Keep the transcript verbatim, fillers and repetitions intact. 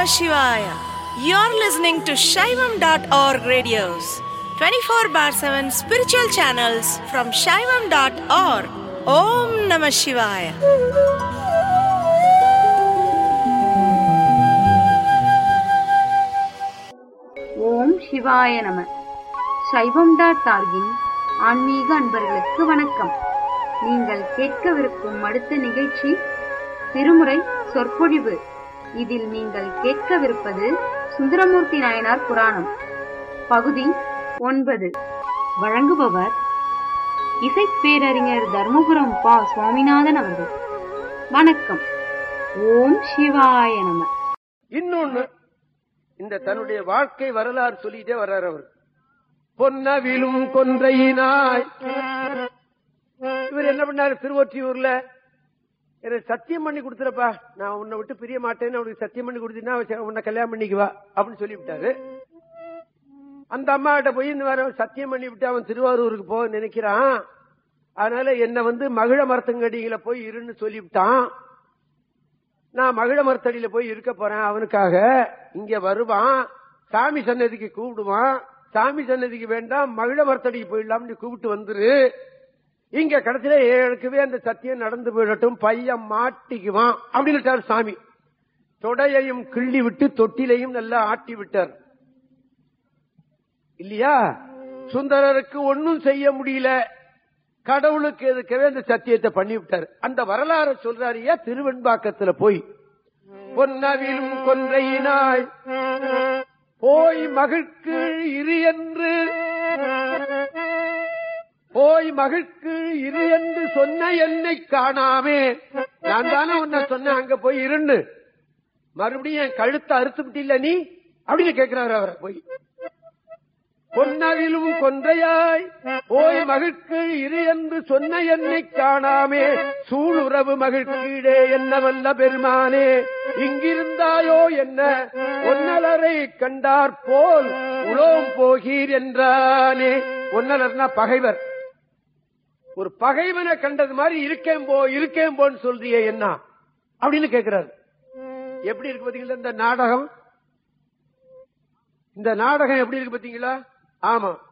Shivaya. You're listening to Shaivam dot org radios, twenty-four bar seven spiritual channels from Shaivam dot org. Om Namah Shivaya. ஓம் சிவாய நம. சைவம் dot ஆர்கின் ஆன்மீக அன்பர்களுக்கு வணக்கம். நீங்கள் கேட்கவிருக்கும் அடுத்த நிகழ்ச்சி திருமுறை சொற்பொழிவு. இதில் நீங்கள் கேட்கவிருப்பது சுந்தரமூர்த்தி நாயனார் புராணம் பகுதி ஒன்பது. வழங்குபவர் இசைப்பேரறிஞர் தர்மபுரம் பா சுவாமிநாதன் அவர்கள். வணக்கம். ஓம் சிவாய நம. இன்னொன்னு, இந்த தன்னுடைய வாழ்க்கை வரலாறு சொல்லிட்டே வர்றார் அவர். பொன்னவிலும் கொன்றையினாய் இவர் என்ன பண்ணாரு? திருவொற்றியூர்ல எனக்கு சத்தியம் பண்ணி கொடுத்துறப்பா, நான் உன்னை விட்டு பிரிய மாட்டேன்னு அவனுக்கு சத்தியம் பண்ணி கொடுத்தீங்கன்னா உன்னை கல்யாணம் பண்ணிக்குவா அப்படின்னு சொல்லிவிட்டாரு. அந்த அம்மா கிட்ட போய் இந்த மாதிரி சத்தியம் பண்ணி விட்டு அவன் திருவாரூருக்கு போக நினைக்கிறான். அதனால என்ன வந்து மகிழ மரத்தங்கடியில போய் இருன்னு சொல்லிவிட்டான். நான் மகிழ மரத்தடியில போய் இருக்க போறேன் அவனுக்காக. இங்க வருவான், சாமி சன்னதிக்கு கூப்பிடுவான். சாமி சன்னதிக்கு வேண்டாம், மகிழ மரத்தடிக்கு போயிடலாம்னு கூப்பிட்டு வந்துரு. இங்க கடைசியில எனக்குவே அந்த சத்தியம் நடந்து போயிடட்டும், பையன் மாட்டிக்குவான் அப்படின்னு சாமி. தொடையையும் கிள்ளி விட்டு தொட்டிலையும் நல்லா ஆட்டி விட்டார் இல்லையா? சுந்தரருக்கு ஒன்னும் செய்ய முடியல, கடவுளுக்கு எதுக்கவே அந்த சத்தியத்தை பண்ணி விட்டார். அந்த வரலாறு சொல்றாரியா திருவெண்பாக்கத்துல போய். பொன்னவிலும் கொன்றையினாய் போய் மகிழ்க்கு இரு என்று போய் மகிழ்க்கு இரு என்று சொன்ன என்னை காணாமே. நான் தானே உன்னை சொன்னேன் அங்க போய் இருன்னு, மறுபடியும் என் கழுத்தை அறுத்து விட்டில்ல நீ அப்படின்னு கேட்கிறாரு அவரை போய். பொன்னவிலும் கொன்றையாய் போய் மகிழ்க்கு இரு என்று சொன்ன என்னை காணாமே, சூளுறவு மகிழ்கீழே என்ன வல்ல பெருமானே, இங்கிருந்தாயோ என்ன ஒன்னலரை கண்டார் போல் உலோம் போகீர் என்றானே. ஒன்னலர்னா பகைவர். ஒரு பகைவனை கண்டது மாதிரி இருக்கேன் போ இருக்கேன் போன்னு சொல்றியே என்ன அப்படின்னு கேட்கிறாரு. எப்படி இருக்கு பாத்தீங்களா இந்த நாடகம்? இந்த நாடகம் எப்படி இருக்கு பாத்தீங்களா? ஆமா,